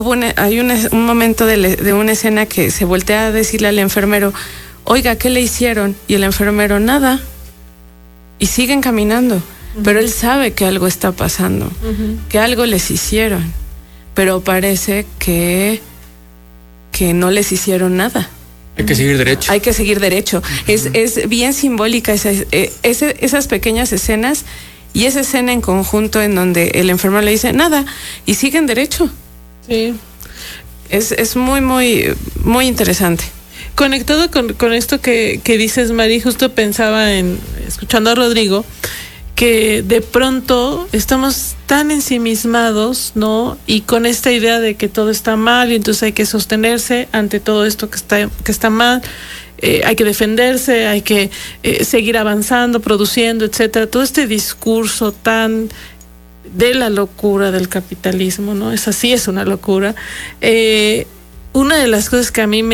Hay un momento de una escena que se voltea a decirle al enfermero, oiga, ¿qué le hicieron? Y el enfermero, nada. Y siguen caminando. Uh-huh. Pero él sabe que algo está pasando, uh-huh, que algo les hicieron. Pero parece que no les hicieron nada. Hay que seguir derecho. Hay que seguir derecho. Uh-huh. Es bien simbólica esas pequeñas escenas y esa escena en conjunto en donde el enfermero le dice, nada, y siguen derecho. Sí. Es muy, muy, muy interesante. Conectado con esto que dices, Mari, justo pensaba escuchando a Rodrigo, que de pronto estamos tan ensimismados, ¿no? Y con esta idea de que todo está mal y entonces hay que sostenerse ante todo esto que está mal, hay que defenderse, hay que seguir avanzando, produciendo, etcétera. Todo este discurso tan de la locura del capitalismo, ¿no? Es así, es una locura. Una de las cosas que a mí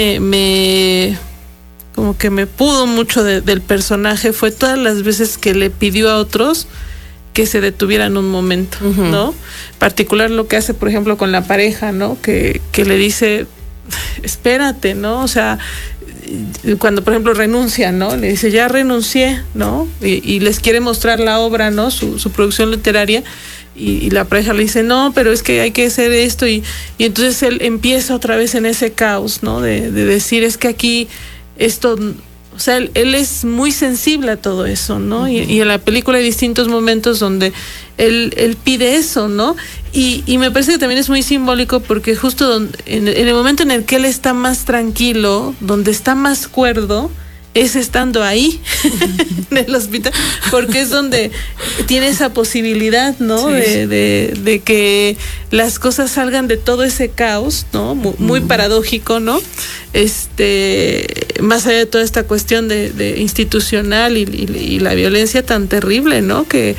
como que me pudo mucho del personaje fue todas las veces que le pidió a otros que se detuvieran un momento, uh-huh, ¿no? En particular lo que hace, por ejemplo, con la pareja, ¿no? Que le dice, espérate, ¿no? O sea, cuando, por ejemplo, renuncia, ¿no? Le dice, ya renuncié, ¿no? Y les quiere mostrar la obra, ¿no? Su producción literaria. Y la pareja le dice, no, pero es que hay que hacer esto. Y entonces él empieza otra vez en ese caos, ¿no? De decir, es que aquí esto... O sea, él es muy sensible a todo eso, ¿no? Uh-huh. Y en la película hay distintos momentos donde él pide eso, ¿no? Y me parece que también es muy simbólico porque justo en el momento en el que él está más tranquilo, donde está más cuerdo, es estando ahí, en el hospital, porque es donde tiene esa posibilidad, ¿no? Sí. De que las cosas salgan de todo ese caos, ¿no? Muy paradójico, ¿no? Más allá de toda esta cuestión de institucional y la violencia tan terrible, ¿no? Que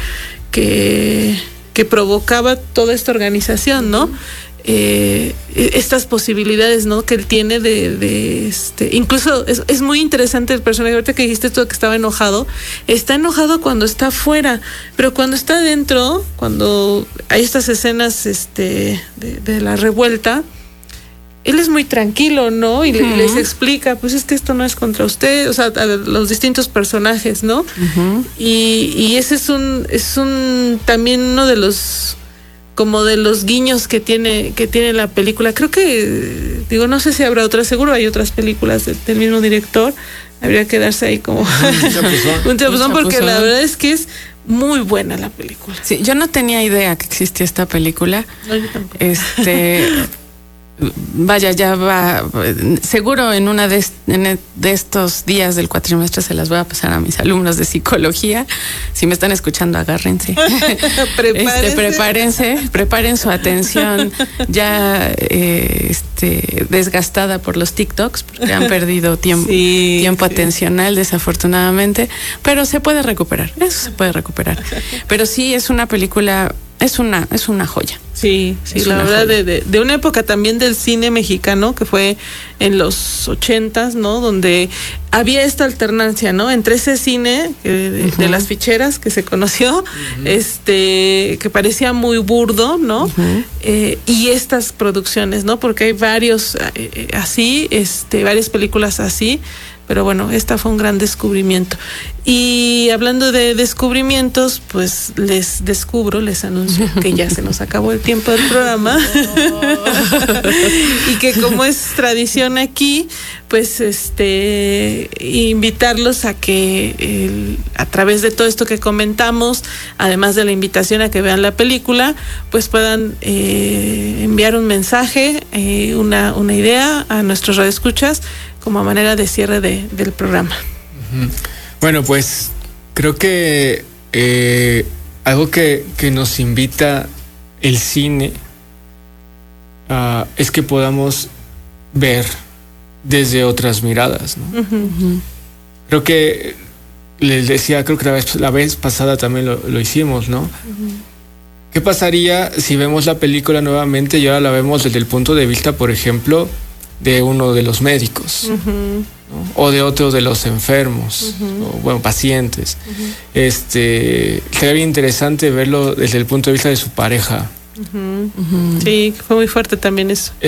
provocaba toda esta organización, ¿no? Estas posibilidades, ¿no? Que él tiene incluso es muy interesante el personaje. Ahorita que dijiste esto que estaba enojado, está enojado cuando está afuera, pero cuando está adentro, cuando hay estas escenas de la revuelta, él es muy tranquilo, ¿no? Y uh-huh, les explica, pues es que esto no es contra usted, o sea, a los distintos personajes, ¿no? Uh-huh. Y ese es un también uno de los guiños que tiene la película. Creo que, no sé si habrá otras, seguro hay otras películas del mismo director. Habría que darse ahí como un chapuzón porque la verdad es que es muy buena la película. Sí, yo no tenía idea que existía esta película. No, yo tampoco. Vaya, ya va, seguro en una de estos días del cuatrimestre se las voy a pasar a mis alumnos de psicología. Si me están escuchando, agárrense. Preparen su atención ya desgastada por los TikToks, porque han perdido tiempo atencional, desafortunadamente, pero se puede recuperar, eso se puede recuperar. Pero sí, es una película, es una joya. Sí, la verdad, de una época también del cine mexicano que fue en los 80s, ¿no? Donde había esta alternancia, ¿no? Entre ese cine de las ficheras que se conoció, que parecía muy burdo, ¿no? Uh-huh. Y estas producciones, ¿no? Porque hay varios así, varias películas así. Pero bueno, esta fue un gran descubrimiento. Y hablando de descubrimientos, pues les anuncio que ya se nos acabó el tiempo del programa. Y que como es tradición aquí, pues invitarlos a que a través de todo esto que comentamos, además de la invitación a que vean la película, pues puedan enviar un mensaje, una idea a nuestros radioescuchas como manera de cierre del programa. Bueno, pues creo que algo que nos invita el cine es que podamos ver desde otras miradas, ¿no? Uh-huh. Creo que les decía, creo que la vez pasada también lo hicimos, ¿no? Uh-huh. ¿Qué pasaría si vemos la película nuevamente y ahora la vemos desde el punto de vista, por ejemplo, de uno de los médicos, uh-huh, ¿no? O de otro de los enfermos, uh-huh, o pacientes? Uh-huh. Sería bien interesante verlo desde el punto de vista de su pareja, Sí, fue muy fuerte también eso.